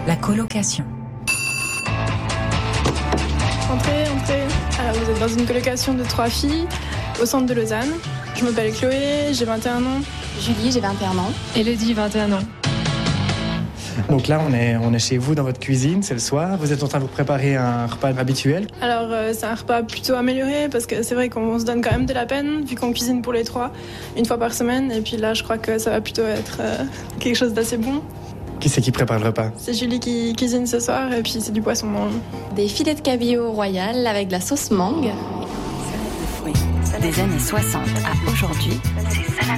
La colocation. Entrez. Alors, vous êtes dans une colocation de 3 filles au centre de Lausanne. Je m'appelle Chloé, j'ai 21 ans. Julie, j'ai 21 ans. Elodie, 21 ans. Donc là, on est chez vous dans votre cuisine, c'est le soir. Vous êtes en train de vous préparer un repas habituel. Alors, c'est un repas plutôt amélioré parce que c'est vrai qu'on se donne quand même de la peine vu qu'on cuisine pour les 3 une fois par semaine. Et puis là, je crois que ça va plutôt être quelque chose d'assez bon. Qui c'est qui prépare le repas? C'est Julie qui cuisine ce soir et puis c'est du poisson. Des filets de cabillaud royal avec de la sauce mangue. Des années 60 à aujourd'hui, c'est salade